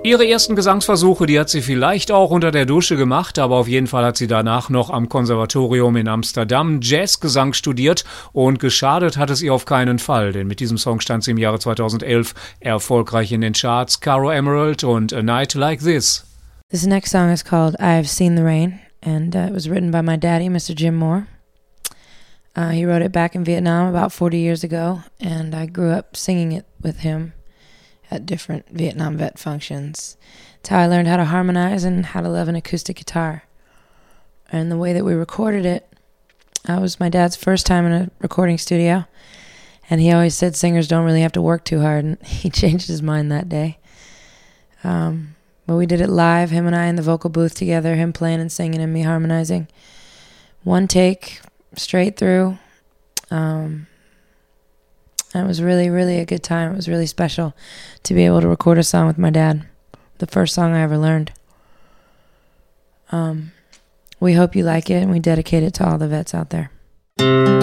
Ihre ersten Gesangsversuche, die hat sie vielleicht auch unter der Dusche gemacht, aber auf jeden Fall hat sie danach noch am Konservatorium in Amsterdam Jazzgesang studiert und geschadet hat es ihr auf keinen Fall, denn mit diesem Song stand sie im Jahre 2011 erfolgreich in den Charts. Caro Emerald und A Night Like This. This next song is called I've Seen the Rain, and it was written by my daddy, Mr. Jim Moore. He wrote it back in Vietnam about 40 years ago, and I grew up singing it with him at different Vietnam vet functions. It's how I learned how to harmonize and how to love an acoustic guitar. And the way that we recorded it, it was my dad's first time in a recording studio, and he always said singers don't really have to work too hard, and he changed his mind that day. But we did it live, him and I in the vocal booth together, him playing and singing and me harmonizing. One take, straight through. It was really, really a good time. It was really special to be able to record a song with my dad. The first song I ever learned. We hope you like it, and we dedicate it to all the vets out there.